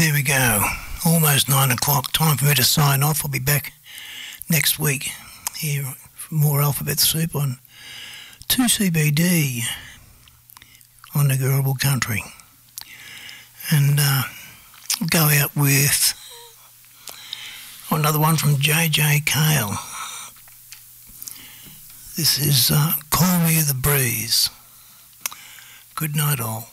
There we go. Almost 9 o'clock. Time for me to sign off. I'll be back next week here for more Alphabet Soup on 2CBD on the Gurrabal Country. And I'll go out with another one from J.J. Cale. This is Call Me the Breeze. Good night all.